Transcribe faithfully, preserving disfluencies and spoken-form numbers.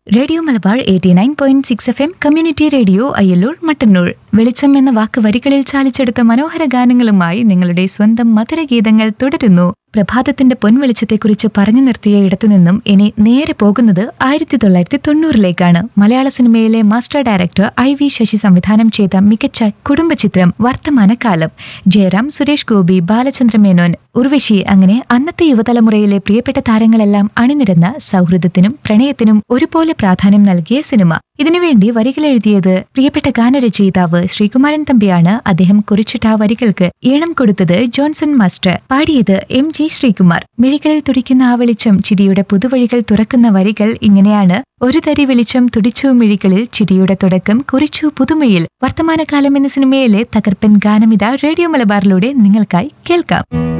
Radio Malabar eighty nine point six F M community radio Ayyallur Mattannur. വെളിച്ചം എന്ന വാക്ക് വരികളിൽ ചാലിച്ചെടുത്ത മനോഹര ഗാനങ്ങളുമായി നിങ്ങളുടെ സ്വന്തം മധുരഗീതങ്ങൾ തുടരുന്നു. പ്രഭാതത്തിന്റെ പൊൻവെളിച്ചത്തെക്കുറിച്ച് പറഞ്ഞു നിർത്തിയ ഇടത്തുനിന്നും ഇനി നേരെ പോകുന്നത് ആയിരത്തി തൊള്ളായിരത്തി തൊണ്ണൂറിലേക്കാണ്. മലയാള സിനിമയിലെ master director I V Sasi സംവിധാനം ചെയ്ത മികച്ച കുടുംബചിത്രം വർത്തമാനകാലം. ജയറാം, സുരേഷ് ഗോപി, ബാലചന്ദ്രമേനോൻ, ഉർവശി അങ്ങനെ അന്നത്തെ യുവതലമുറയിലെ പ്രിയപ്പെട്ട താരങ്ങളെല്ലാം അണിനിരന്ന സൗഹൃദത്തിനും പ്രണയത്തിനും ഒരുപോലെ പ്രാധാന്യം നൽകിയ സിനിമ. ഇതിനുവേണ്ടി വരികളെഴുതിയത് പ്രിയപ്പെട്ട ഗാനരചയിതാവ് ശ്രീകുമാരൻ തമ്പിയാണ്. അദ്ദേഹം കുറിച്ചിട്ട ആ വരികൾക്ക് ഈണം കൊടുത്തത് ജോൺസൺ മാസ്റ്റർ, പാടിയത് എം ജി ശ്രീകുമാർ. മിഴികളിൽ തുടിക്കുന്ന ആ വെളിച്ചം ചിരിയുടെ പുതുവഴികൾ തുറക്കുന്ന വരികൾ ഇങ്ങനെയാണ്. ഒരു തരി വെളിച്ചം തുടിച്ചു മിഴികളിൽ, ചിരിയുടെ തുടക്കം കുറിച്ചു പുതുമയിൽ. വർത്തമാനകാലം എന്ന സിനിമയിലെ തകർപ്പൻ ഗാനമിത റേഡിയോ മലബാറിലൂടെ നിങ്ങൾക്കായി കേൾക്കാം.